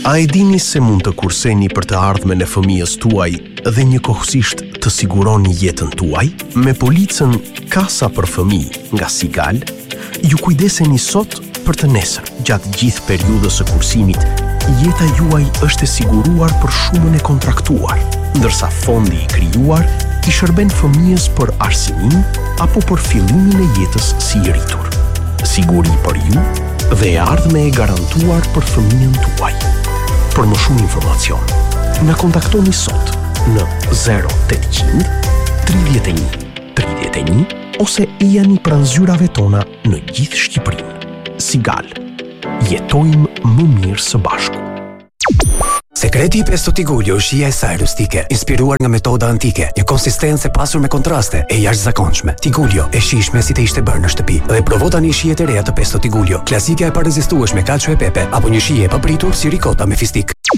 A e dini se mund të kurseni për të ardhmen e fëmijës tuaj dhe njëkohësisht të siguroni jetën tuaj? Me policën Kasa për Fëmijë nga Sigal, ju kujdeseni sot për të nesër. Gjatë gjithë periudhës së kursimit, jeta juaj është e siguruar për shumën e kontraktuar, ndërsa fondi i krijuar i shërben fëmijës për arsinim apo për fillimin e jetës si i rritur. Siguri për ju dhe ardhme e garantuar për fëmijën tuaj. Për më shumë informacion, na kontaktoni sot në 0800 31 31 ose jani pranë zyrave tona në gjithë Shqipërinë. Sigal, jetojmë më mirë së bashku. Sekreti i pesto Tigulio është shija e saj rustike, inspiruar nga metoda antike, një konsistencë e pasur me kontraste e jashtëzakonshme. Tigulio e shijshme si të ishte bërë në shtëpi. Dhe provo tani shijet e reja të pesto Tigulio, klasike e parezistueshme me kalcio e pepe apo një shije e papritur si ricota me fistik.